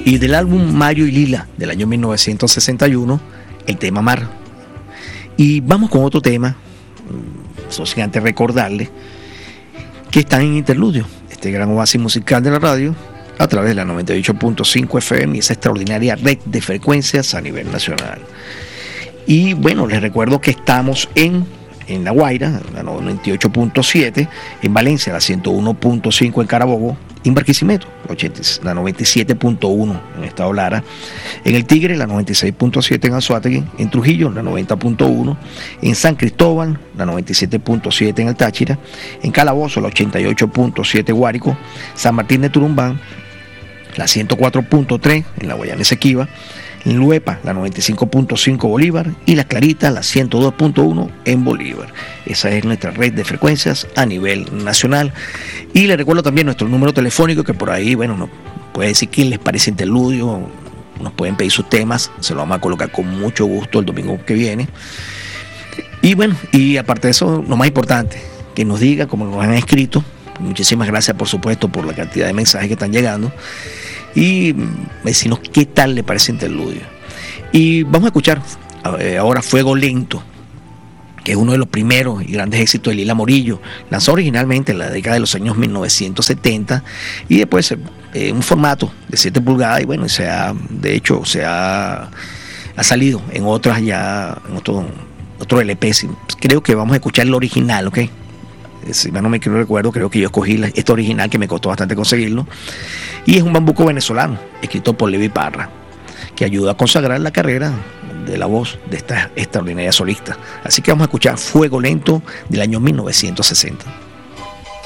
Y del álbum Mario y Lila del año 1961, el tema Mar. Y vamos con otro tema, eso sin antes recordarle que están en interludio, este gran oasis musical de la radio, a través de la 98.5 FM y esa extraordinaria red de frecuencias a nivel nacional. Y bueno, les recuerdo que estamos en La Guaira, la 98.7, en Valencia, la 101.5 en Carabobo, en Barquisimeto, la 97.1 en Estado Lara, en El Tigre, la 96.7 en Anzoátegui, en Trujillo, la 90.1, en San Cristóbal, la 97.7 en El Táchira, en Calabozo, la 88.7 Guárico, San Martín de Turumbán, la 104.3 en la Guayana Esequiba, en Luepa, la 95.5 Bolívar, y La Clarita, la 102.1 en Bolívar. Esa es nuestra red de frecuencias a nivel nacional. Y les recuerdo también nuestro número telefónico, que por ahí, bueno, nos puede decir quién les parece interludio, nos pueden pedir sus temas, se lo vamos a colocar con mucho gusto el domingo que viene. Y bueno, y aparte de eso, lo más importante, que nos digan cómo nos han escrito. Muchísimas gracias, por supuesto, por la cantidad de mensajes que están llegando. Y decirnos qué tal le parece interludio. Y vamos a escuchar ahora Fuego Lento, que es uno de los primeros y grandes éxitos de Lila Morillo. Lanzó originalmente en la década de los años 1970 y después un formato de 7 pulgadas y bueno, de hecho se ha salido en otras ya, en otro LP. Creo que vamos a escuchar el original, ¿ok? Si no me recuerdo, creo que yo escogí este original, que me costó bastante conseguirlo, y es un bambuco venezolano escrito por Levi Parra, que ayuda a consagrar la carrera de la voz de esta extraordinaria solista. Así que vamos a escuchar Fuego Lento del año 1960.